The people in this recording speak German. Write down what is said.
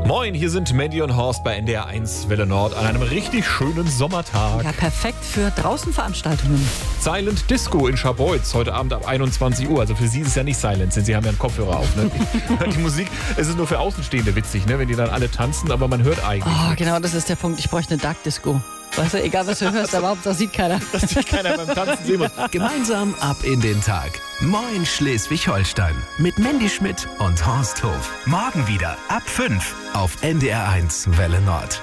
Moin, hier sind Mandy und Horst bei NDR 1 Welle Nord an einem richtig schönen Sommertag. Ja, perfekt für draußen Veranstaltungen. Silent Disco in Scharbeutz, heute Abend ab 21 Uhr. Also für Sie ist es ja nicht Silent, denn Sie haben ja einen Kopfhörer auf. Ne? Die Musik, es ist nur für Außenstehende witzig, ne? Wenn die dann alle tanzen, aber man hört eigentlich Oh, nichts. genau, das ist der Punkt. Ich bräuchte eine Dark Disco. Weißt du, egal was du hörst, aber Hauptsache sieht keiner. Dass sich keiner beim Tanzen sehen muss. Gemeinsam ab in den Tag. Moin Schleswig-Holstein mit Mandy Schmidt und Horst Hof. Morgen wieder ab 5 auf NDR 1 Welle Nord.